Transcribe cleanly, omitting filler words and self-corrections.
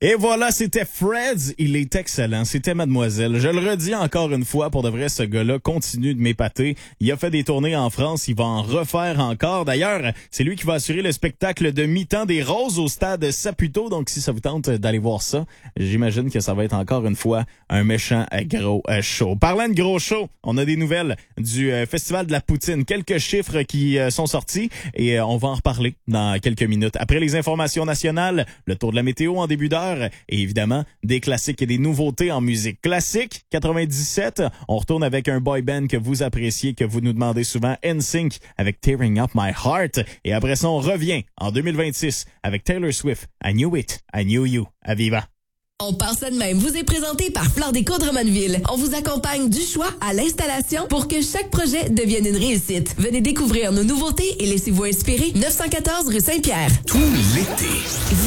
Et voilà, c'était Freds. Il est excellent. C'était Mademoiselle. Je le redis encore une fois, pour de vrai, ce gars-là continue de m'épater. Il a fait des tournées en France. Il va en refaire encore. D'ailleurs, c'est lui qui va assurer le spectacle de mi-temps des Roses au stade Saputo. Donc, si ça vous tente d'aller voir ça, j'imagine que ça va être encore une fois un méchant gros show. Parlant de gros show, on a des nouvelles du Festival de la Poutine. Quelques chiffres qui sont sortis et on va en reparler dans quelques minutes. Après les informations nationales, le tour de la météo en début d'heure, et évidemment, des classiques et des nouveautés en musique classique. 97, on retourne avec un boy band que vous appréciez, que vous nous demandez souvent, NSYNC avec Tearing Up My Heart. Et après ça, on revient en 2026 avec Taylor Swift, I Knew It, I Knew You. À Viva! On pense ça de même. Vous est présenté par Fleur Déco Drummondville. On vous accompagne du choix à l'installation pour que chaque projet devienne une réussite. Venez découvrir nos nouveautés et laissez-vous inspirer. 914 rue Saint-Pierre. Tout l'été.